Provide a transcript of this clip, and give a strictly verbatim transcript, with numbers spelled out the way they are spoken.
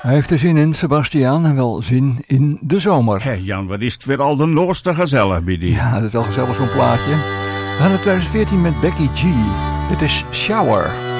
Hij heeft er zin in, Sebastiaan, en wel zin in de zomer. Hé Jan, wat is het weer al de noorste gezellig bij die? Ja, dat is wel gezellig zo'n plaatje. We gaan naar twintig veertien met Becky G. Dit is Shower.